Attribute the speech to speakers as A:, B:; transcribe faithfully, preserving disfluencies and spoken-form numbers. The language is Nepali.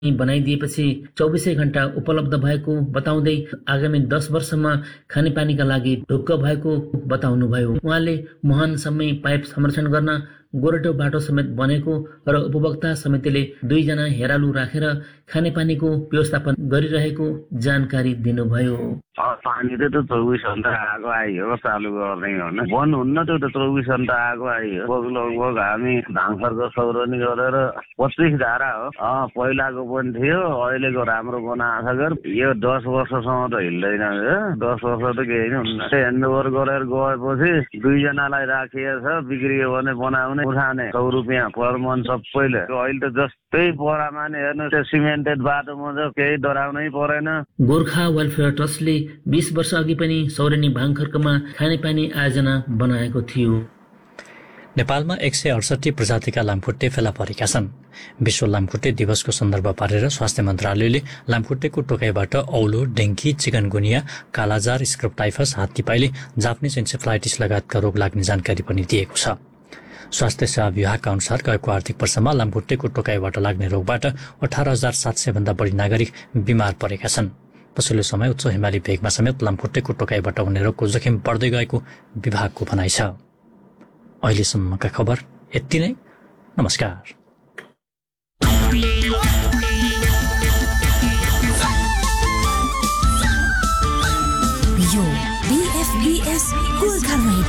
A: बनाइदिएपछि चौबिसै घण्टा उपलब्ध भएको बताउँदै आगामी दस वर्षमा खानेपानीका लागि ढुक्क भएको बताउनुभयो। उहाँले मुहानसम्मै पाइप संरक्षण गर्न गोरेटो बाटो समेत बनेको र उपभोक्ता समितिले दुईजना हेरालु राखेर खानेपानीको व्यवस्थापन गरिरहेको जानकारी दिनुभयो।
B: पानी त चौबिस घण्टा आगो आइयो चालु गर्ने हो न बन्द हुन्न त्यो त चौबिस घण्टा आगो आइयो। लगभग हामी धाङखरको सौरनी गरेर पच्चिस धारा हो पहिलाको पनि थियो अहिलेको राम्रो बनाएको छ। यो दस वर्षसम्म त हिँड्दैन दस वर्ष त केही नै हुन्न। ह्यान्डओभर गरेर गएपछि दुईजनालाई राखिएको छ बिग्रियो भने बनाउने उठाने सौ रुपियाँ पर मन्थ सबैले। अहिले त जस्तै परामा नि हेर्नु त्यो सिमेन्टेड बाटोमा त केही डराउनै परेन।
A: गोर्खा वेलफेयर ट्रस्टले बीस वर्ष अघि पनि सौरेनी भाङखर्कमा खानेपानी आयोजना बनाएको थियो।
C: नेपालमा एक सय अडसठी प्रजातिका लामखुट्टे फेला परेका छन्। विश्व लामखुट्टे दिवसको सन्दर्भ पारेर स्वास्थ्य मन्त्रालयले लामखुट्टेको टोकाइबाट औलो, dengue, chikungunya, kala-azar, scrub typhus, हात्तीपाइले, जापानिज एन्सेफ्लाइटिस लगायतका रोग लाग्ने जानकारी पनि दिएको छ। स्वास्थ्य सेवा विभागका अनुसार गएको आर्थिक वर्षमा लामखुट्टेको टोकाइबाट लाग्ने रोगबाट अठार हजार सात सय भन्दा बढी नागरिक बिमार परेका छन्। पछिल्लो समय उच्च हिमाली भेगमा समेत लामखुट्टेको टोकाइबाट हुने रोगको जोखिम बढ्दै गएको विभागको भनाइ छ। अहिलेसम्मका खबर यति नै। नमस्कार।
D: यो बीएफबीएस गोर्खा रेडियो